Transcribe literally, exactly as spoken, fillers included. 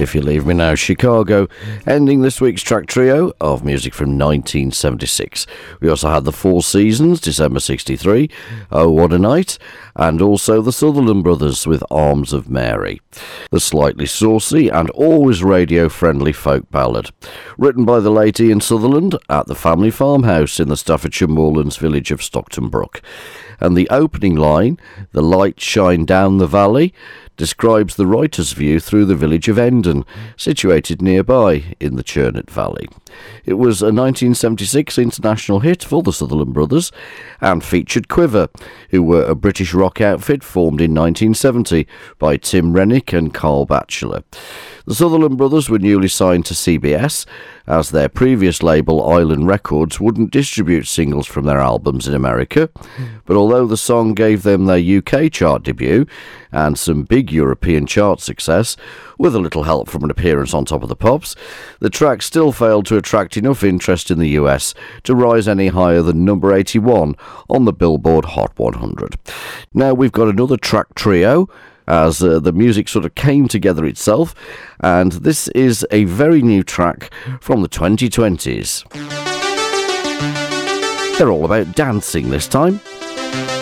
If You Leave Me Now, Chicago, ending this week's track trio of music from nineteen seventy-six. We also had The Four Seasons, December sixty-three, Oh What a Night, and also the Sutherland Brothers with Arms of Mary, the slightly saucy and always radio-friendly folk ballad, written by the late Ian Sutherland at the family farmhouse in the Staffordshire moorlands village of Stockton Brook. And the opening line, "The light shine down the valley," describes the writer's view through the village of Endon, situated nearby in the Churnet Valley. It was a nineteen seventy-six international hit for the Sutherland Brothers and featured Quiver, who were a British rock outfit formed in nineteen seventy by Tim Rennick and Carl Batchelor. The Sutherland Brothers were newly signed to C B S, as their previous label Island Records wouldn't distribute singles from their albums in America, but although the song gave them their U K chart debut and some big European chart success, with a little help from an appearance on Top of the Pops, the track still failed to attract enough interest in the U S to rise any higher than number eighty-one on the Billboard Hot one hundred. Now we've got another track trio, as uh, the music sort of came together itself, and this is a very new track from the twenty twenties. They're all about dancing this time.